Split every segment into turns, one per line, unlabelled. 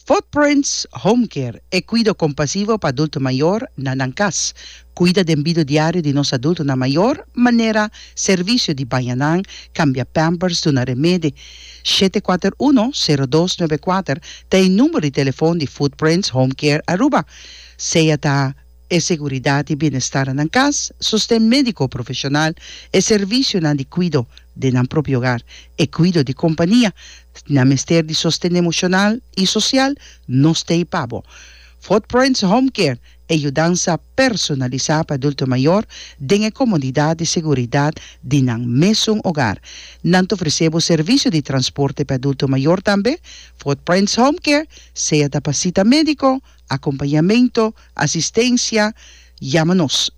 Footprints Home Care é cuido compasivo para adulto maior na Nancas. Cuida do envio diário de nosso adulto na maior maneira, serviço de banhanang, cambia pampers, dona remédio. 741-0294 tem número de telefone de Footprints Home Care Aruba. Seja tá seguridade e bem-estar na casa, sustento médico profissional e serviço de cuido de nam próprio hogar e cuido de companhia, na mister de sustento emocional e social, nos tem pabo. Footprints Home Care é ajudança personalizada para adulto maior, dengue comodidade e segurança de nam mesmo hogar. Nanto oferecemos serviço de transporte para adulto maior também. Footprints Home Care, seja da visita médico, acompanhamento, assistência, chama-nos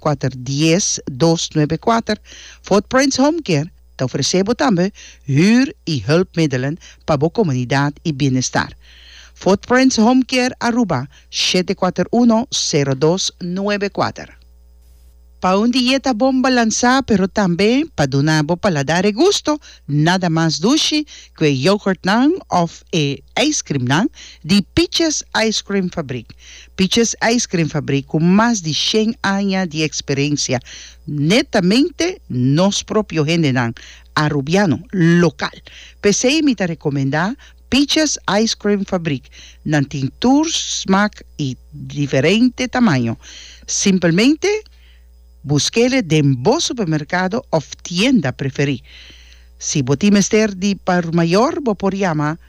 7410-294. Footprints Home Care, te oferecemos também huur e hulpmiddelen para a comunidade e bem-estar. Footprints Home Care Aruba 741-0294. Para uma dieta bom balançada, pero também para dar bom paladar e gosto, nada mais doce que o yogurt nang of ice cream nang de Peaches Ice Cream Fabric. Peaches Ice Cream Fabric com mais de 100 anos de experiência, netamente nos próprio gente nang, arubiano, local. Pensei me recomendar Peaches Ice Cream Fabric, nan tintur, smaak e diferente tamanho. Simplesmente busquele en vos supermercado o tienda preferí. Si vos mister de par mayor, vos por llamar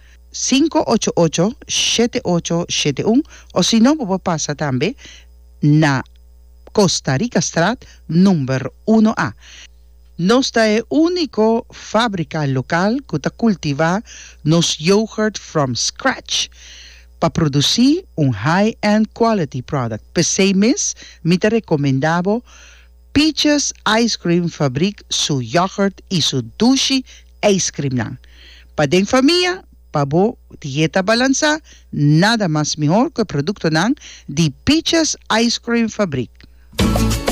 588-7871 o si no, vos pasa también na Costa Rica Strat número 1A. Nosta é único fábrica local que cultiva nos yogurt from scratch para produzir high-end quality product. Pensei mes, me te recomendavo Peaches Ice Cream Fabric, su yogurt y su dulce ice cream. Para den familia, para bo dieta balanza, nada más mejor que el producto de Peaches Ice Cream Fabric.